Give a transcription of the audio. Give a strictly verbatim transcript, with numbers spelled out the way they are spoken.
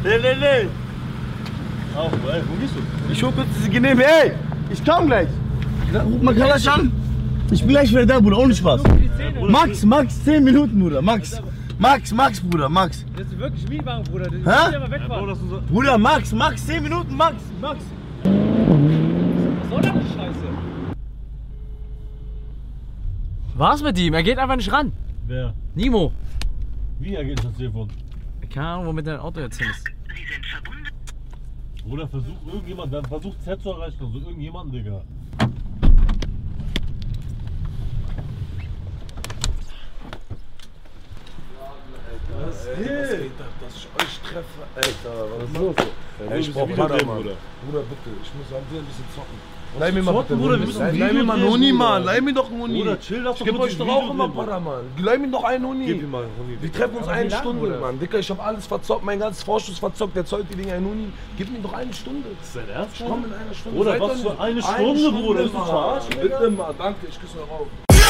Nee, nee, nee. Auch, ey, wo gehst du? Ich hol kurz diese Genehme. Ey, ich komm gleich. Ruf mal Kalasch an. Ich bin gleich wieder da, Bruder, ohne Spaß. Max, Max, zehn Minuten, Bruder, Max. Max, Max, Bruder, Max. Das ist wirklich Mietwagen, Bruder. Das Hä? ja mal wegfahren. Ja, Bruder, Max, Max, zehn Minuten, Max, Max. Was soll das die Scheiße? Was mit ihm? Er geht einfach nicht ran. Wer? Nimo. Wie ergeht das Telefon? Keine Ahnung, womit dein Auto jetzt hin ist. Oder versucht irgendjemand, dann versucht Z zu erreichen, also irgendjemanden, Digga. Was geht? Dass ich euch treffe, Alter, was ist los? Ey, ich brauch Pader, Mann. Bruder, bitte, ich muss an dir ein bisschen zocken. Leih mir mal bitte, Bruder, wir müssen ein Leih mir mal einen Huni, Mann, leih mir doch einen Huni. Bruder, chill, lass Ich doch geb kurz euch ein doch auch Video immer drehen, Pader, Mann. Leih mir doch einen Huni. Gib ihm mal einen Huni. Wir treffen uns Aber eine wie lang, Stunde, Bruder? Mann. Dicker, ich hab alles verzockt, mein ganzes Vorschuss verzockt, der zollt die Dinger einen Huni. Gib mir doch eine Stunde. Ist dein Ernst? Ich komm in einer Stunde. Bruder, Seid was doch für nicht- eine Stunde, Bruder? Willst du Mann. verarschen, Digga? Bitte mal, danke, ich küsse euch auf.